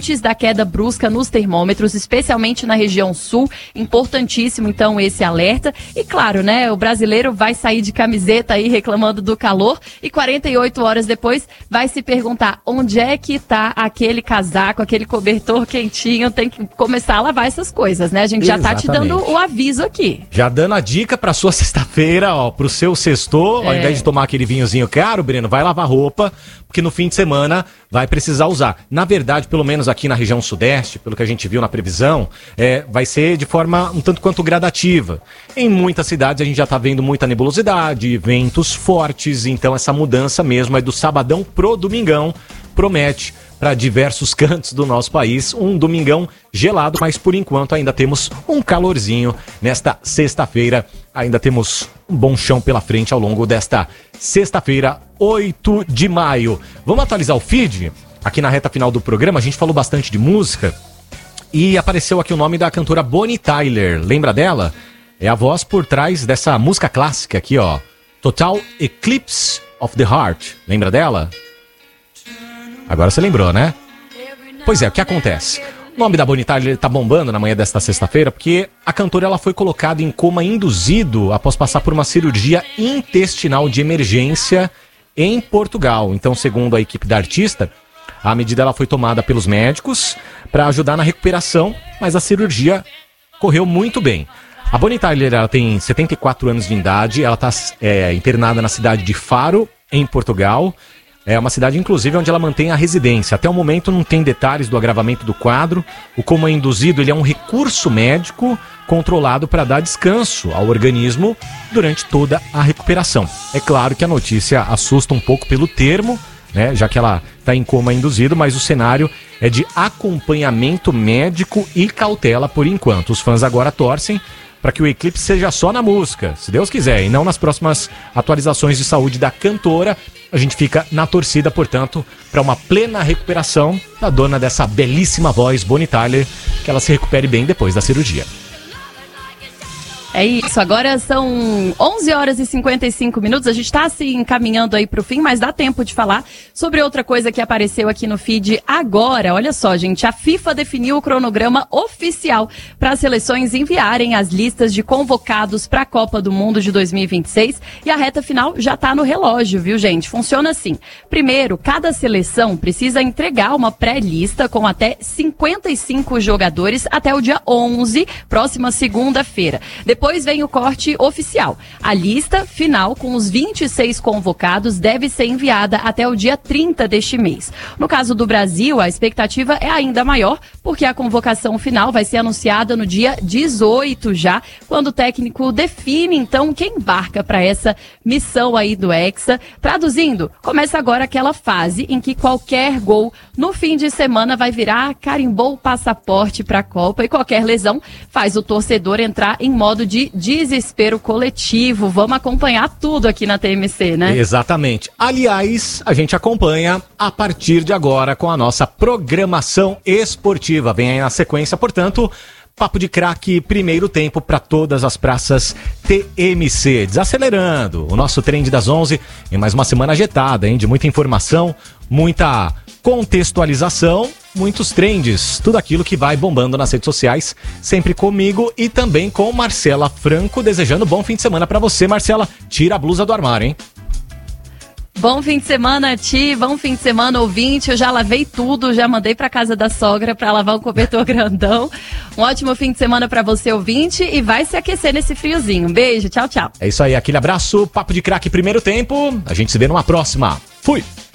antes da queda brusca nos termômetros, especialmente na região sul. Importantíssimo, então, esse alerta. E claro, né, o brasileiro vai sair de camiseta aí reclamando do calor e 48 horas depois vai se perguntar onde é que tá aquele casaco, aquele cobertor quentinho. Tem que começar a lavar essas coisas, né? A gente já tá te dando o aviso aqui. Já dando a dica pra sua sexta-feira, ó, pro seu sextor, ao invés de tomar aquele vinhozinho caro, Breno, vai lavar roupa, porque no fim de semana vai precisar usar. Na verdade, pelo menos aqui na região sudeste, pelo que a gente viu na previsão, vai ser de forma um tanto quanto gradativa. Em muitas cidades a gente já tá vendo muita nebulosidade, ventos fortes, então essa mudança mesmo é do sabadão pro domingão, promete para diversos cantos do nosso país um domingão gelado, mas por enquanto ainda temos um calorzinho nesta sexta-feira, ainda temos um bom chão pela frente ao longo desta sexta-feira, 8 de maio. Vamos atualizar o feed? Aqui na reta final do programa a gente falou bastante de música e apareceu aqui o nome da cantora Bonnie Tyler, lembra dela? É a voz por trás dessa música clássica aqui, ó, Total Eclipse of the Heart, lembra dela? Agora você lembrou, né? Pois é, o que acontece? O nome da Bonnie Tyler tá bombando na manhã desta sexta-feira porque a cantora ela foi colocada em coma induzido após passar por uma cirurgia intestinal de emergência em Portugal. Então, segundo a equipe da artista, a medida ela foi tomada pelos médicos para ajudar na recuperação, mas a cirurgia correu muito bem. A Bonnie Tyler ela tem 74 anos de idade, ela está internada na cidade de Faro, em Portugal. É uma cidade, inclusive, onde ela mantém a residência. Até o momento não tem detalhes do agravamento do quadro. O coma induzido ele é um recurso médico controlado para dar descanso ao organismo durante toda a recuperação. É claro que a notícia assusta um pouco pelo termo, né, já que ela está em coma induzido, mas o cenário é de acompanhamento médico e cautela por enquanto. Os fãs agora torcem para que o eclipse seja só na música, se Deus quiser, e não nas próximas atualizações de saúde da cantora. A gente fica na torcida, portanto, para uma plena recuperação da dona dessa belíssima voz, Bonnie Tyler, que ela se recupere bem depois da cirurgia. É isso, agora são 11 horas e 55 minutos, a gente está se encaminhando aí para o fim, mas dá tempo de falar sobre outra coisa que apareceu aqui no feed agora. Olha só, gente, a FIFA definiu o cronograma oficial para as seleções enviarem as listas de convocados para a Copa do Mundo de 2026 e a reta final já está no relógio, viu, gente? Funciona assim. Primeiro, cada seleção precisa entregar uma pré-lista com até 55 jogadores até o dia 11, próxima segunda-feira. Depois vem o corte oficial. A lista final com os 26 convocados deve ser enviada até o dia 30 deste mês. No caso do Brasil, a expectativa é ainda maior, porque a convocação final vai ser anunciada no dia 18 já, quando o técnico define, então, quem embarca para essa missão aí do Hexa. Traduzindo, começa agora aquela fase em que qualquer gol no fim de semana vai virar carimbou o passaporte para a Copa e qualquer lesão faz o torcedor entrar em modo de desespero coletivo. Vamos acompanhar tudo aqui na TMC, né? Exatamente. Aliás, a gente acompanha a partir de agora com a nossa programação esportiva. Vem aí na sequência, portanto, Papo de Craque, primeiro tempo para todas as praças TMC. Desacelerando o nosso trend das 11 em mais uma semana agitada, hein? De muita informação, muita contextualização, muitos trends, tudo aquilo que vai bombando nas redes sociais, sempre comigo e também com Marcela Franco, desejando bom fim de semana para você, Marcela. Tira a blusa do armário, hein? Bom fim de semana, Ti, bom fim de semana, ouvinte. Eu já lavei tudo, já mandei pra casa da sogra pra lavar um cobertor grandão. Um ótimo fim de semana pra você, ouvinte, e vai se aquecer nesse friozinho. Um beijo, tchau, tchau. É isso aí, aquele abraço, Papo de Craque, primeiro tempo. A gente se vê numa próxima. Fui!